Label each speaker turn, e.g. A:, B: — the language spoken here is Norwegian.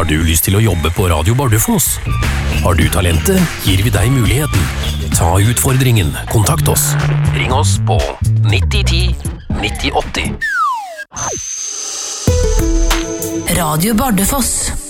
A: Har du lyst til å jobbe på Radio Bardufoss? Har du talentet, gir vi deg muligheten. Ta utfordringen. Kontakt oss. Ring oss på 9010 9080.
B: Radio Bardufoss.